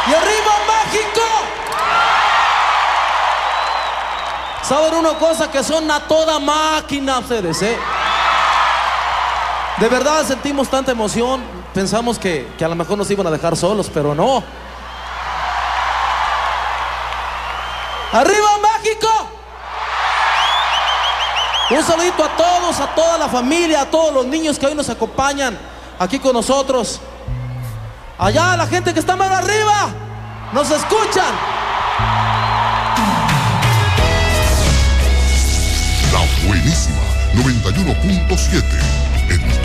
¡Y arriba México! ¿Saben una cosa? Que son a toda máquina ustedes, ¿eh? De verdad sentimos tanta emoción. Pensamos que a lo mejor nos iban a dejar solos, pero no. ¡Arriba México! Un saludito a todos, a toda la familia, a todos los niños que hoy nos acompañan aquí con nosotros. Allá la gente que está más arriba, nos escuchan. La buenísima 91.7.